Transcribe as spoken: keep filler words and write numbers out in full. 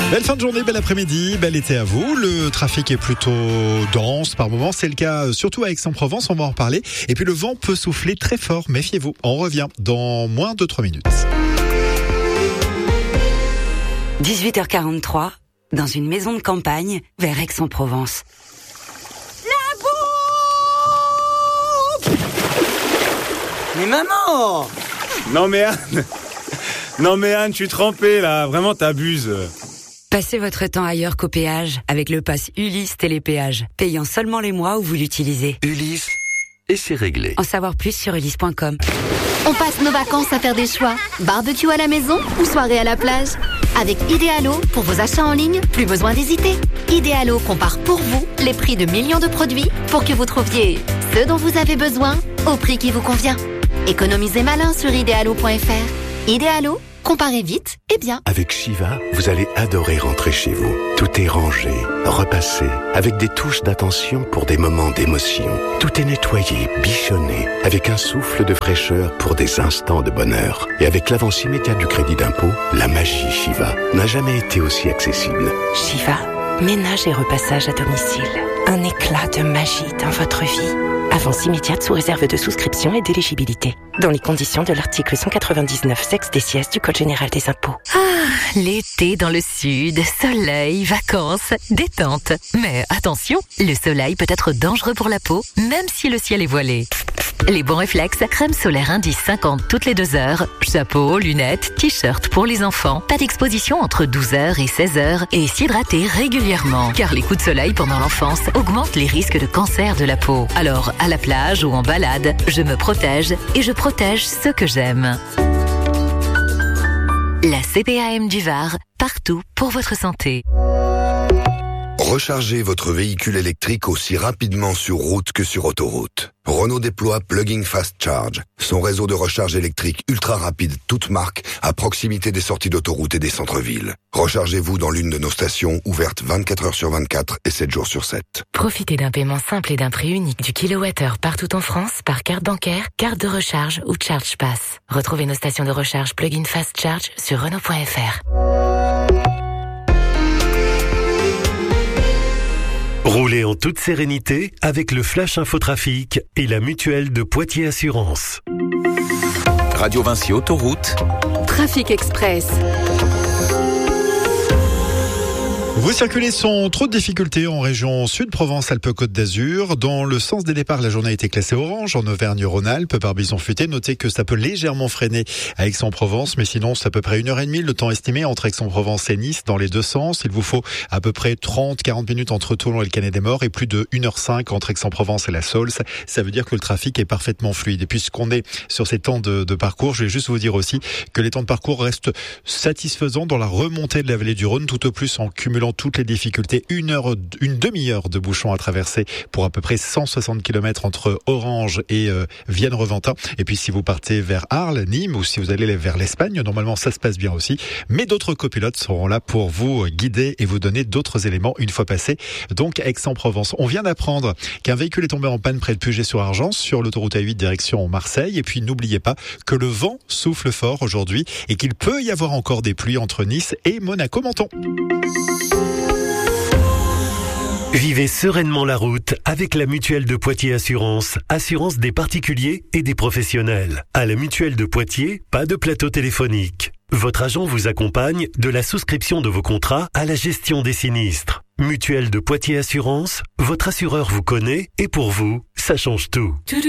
Belle fin de journée, bel après-midi, bel été à vous. Le trafic est plutôt dense par moments. C'est le cas surtout à Aix-en-Provence, on va en reparler. Et puis le vent peut souffler très fort, méfiez-vous. On revient dans moins de trois minutes. dix-huit heures quarante-trois, dans une maison de campagne, vers Aix-en-Provence. La bouffe! Mais maman! Non mais Anne, non mais Anne, je suis trempé là, vraiment t'abuses. Passez votre temps ailleurs qu'au péage avec le pass Ulysse Télépéage, payant seulement les mois où vous l'utilisez. Ulysse, et c'est réglé. En savoir plus sur ulysse point com. On passe nos vacances à faire des choix. Barbecue à la maison ou soirée à la plage? Avec Idealo, pour vos achats en ligne, plus besoin d'hésiter. Idealo compare pour vous les prix de millions de produits pour que vous trouviez ce dont vous avez besoin au prix qui vous convient. Économisez malin sur idealo point f r. Idealo, comparez vite et bien. Avec Shiva, vous allez adorer rentrer chez vous. Tout est rangé, repassé, avec des touches d'attention pour des moments d'émotion. Tout est nettoyé, bichonné, avec un souffle de fraîcheur pour des instants de bonheur. Et avec l'avance immédiate du crédit d'impôt, la magie Shiva n'a jamais été aussi accessible. Shiva, ménage et repassage à domicile. Un éclat de magie dans votre vie. Avance immédiate sous réserve de souscription et d'éligibilité. Dans les conditions de l'article cent quatre-vingt-dix-neuf sexe des sièges du Code général des impôts. Ah, l'été dans le sud, soleil, vacances, détente. Mais attention, le soleil peut être dangereux pour la peau, même si le ciel est voilé. Les bons réflexes, crème solaire indice cinquante toutes les deux heures, chapeau, lunettes, t-shirt pour les enfants, pas d'exposition entre douze heures et seize heures et s'hydrater régulièrement. Car les coups de soleil pendant l'enfance augmentent les risques de cancer de la peau. Alors, à la plage ou en balade, je me protège et je protège ceux que j'aime. La C P A M du Var, partout pour votre santé. Rechargez votre véhicule électrique aussi rapidement sur route que sur autoroute. Renault déploie Plug-in Fast Charge, son réseau de recharge électrique ultra rapide toute marque à proximité des sorties d'autoroute et des centres-villes. Rechargez-vous dans l'une de nos stations ouvertes vingt-quatre heures sur vingt-quatre et sept jours sur sept. Profitez d'un paiement simple et d'un prix unique du kilowattheure partout en France par carte bancaire, carte de recharge ou Charge Pass. Retrouvez nos stations de recharge Plug-in Fast Charge sur Renault point f r. Roulez en toute sérénité avec le Flash Infotrafic et la mutuelle de Poitiers Assurance. Radio Vinci Autoroute. Trafic Express. Vous circulez sans trop de difficultés en région Sud, Provence-Alpes-Côte d'Azur. Dans le sens des départs, la journée a été classée orange en Auvergne-Rhône-Alpes par Bison Futé. Notez que ça peut légèrement freiner à Aix-en-Provence, mais sinon c'est à peu près une heure et demie le temps estimé entre Aix-en-Provence et Nice dans les deux sens. Il vous faut à peu près trente à quarante minutes entre Toulon et le Canet des Morts et plus de une heure cinq entre Aix-en-Provence et la Saulce. Ça veut dire que le trafic est parfaitement fluide. Et puisqu'on est sur ces temps de, de parcours, je vais juste vous dire aussi que les temps de parcours restent satisfaisants dans la remontée de la vallée du Rhône, tout au plus en cumulant toutes les difficultés. Une heure, une demi-heure de bouchons à traverser pour à peu près cent soixante kilomètres entre Orange et euh, Vienne-Reventin. Et puis si vous partez vers Arles, Nîmes ou si vous allez vers l'Espagne, normalement ça se passe bien aussi. Mais d'autres copilotes seront là pour vous guider et vous donner d'autres éléments une fois passé. Donc Aix-en-Provence. On vient d'apprendre qu'un véhicule est tombé en panne près de Puget-sur-Argence sur l'autoroute A huit direction Marseille. Et puis n'oubliez pas que le vent souffle fort aujourd'hui et qu'il peut y avoir encore des pluies entre Nice et Monaco-Menton. Vivez sereinement la route avec la mutuelle de Poitiers Assurance, assurance des particuliers et des professionnels. À la mutuelle de Poitiers, pas de plateau téléphonique. Votre agent vous accompagne de la souscription de vos contrats à la gestion des sinistres. Mutuelle de Poitiers Assurance, votre assureur vous connaît et pour vous, ça change tout.